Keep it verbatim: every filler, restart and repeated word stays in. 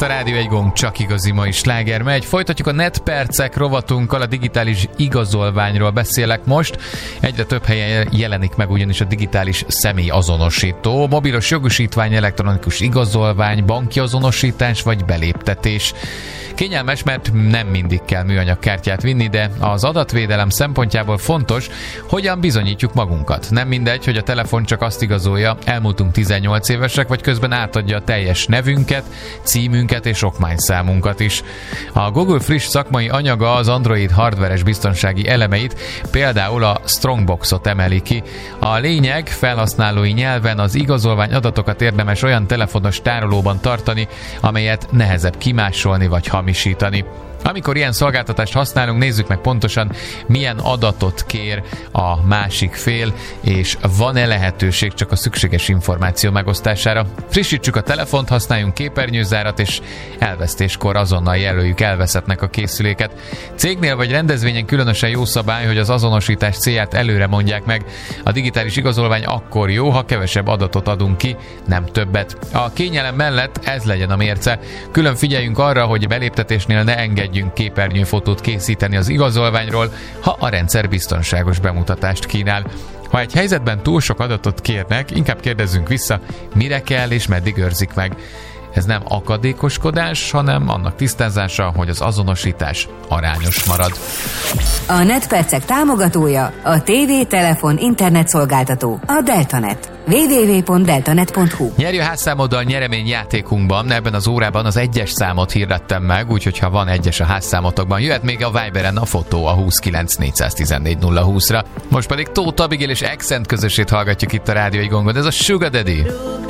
itt a Rádió egy gong, csak igazi mai sláger megy. Folytatjuk a netpercek rovatunkkal, a digitális igazolványról beszélek most. Egyre több helyen jelenik meg ugyanis a digitális személyazonosító, mobilos jogosítvány, elektronikus igazolvány, banki azonosítás vagy beléptetés. Kényelmes, mert nem mindig kell műanyag kártyát vinni, de az adatvédelem szempontjából fontos, hogyan bizonyítjuk magunkat. Nem mindegy, hogy a telefon csak azt igazolja, elmúltunk tizennyolc évesek, vagy közben átadja a teljes nevünket, címünket és okmányszámunkat is. A Google friss szakmai anyaga az Android hardveres biztonsági elemeit, például a Strongboxot emeli ki. A lényeg, felhasználói nyelven az igazolvány adatokat érdemes olyan telefonos tárolóban tartani, amelyet nehezebb kimásolni vagy hamisítani. Amikor ilyen szolgáltatást használunk, nézzük meg pontosan, milyen adatot kér a másik fél, és van-e lehetőség csak a szükséges információ megosztására. Frissítsük a telefont, használjunk képernyőzárat, és elvesztéskor azonnal jelöljük elveszettnek a készüléket. Cégnél vagy rendezvényen különösen jó szabály, hogy az azonosítás célját előre mondják meg. A digitális igazolvány akkor jó, ha kevesebb adatot adunk ki, nem többet. A kényelem mellett ez legyen a mérce. Külön figyeljünk arra, hogy beléptetésnél ne engedjünk képernyőfotót készíteni az igazolványról, ha a rendszer biztonságos bemutatást kínál. Ha egy helyzetben túl sok adatot kérnek, inkább kérdezzünk vissza, mire kell és meddig őrzik meg. Ez nem akadékoskodás, hanem annak tisztázása, hogy az azonosítás arányos marad. A netpercek támogatója a té vé, telefon, internet szolgáltató, a Deltanet. double-u double-u double-u pont deltanet pont hu. Nyerjő házszámoddal nyeremény játékunkban, ebben az órában az egyes számot hirdettem meg, úgyhogy ha van egyes a házszámotokban, jöhet még a Viberen a fotó a huszonkilenc négyszáztizennégy nulla húszra. Most pedig Tóth Abigail és Accent közösét hallgatjuk itt a Rádió egy gongon, ez a Sugar Daddy.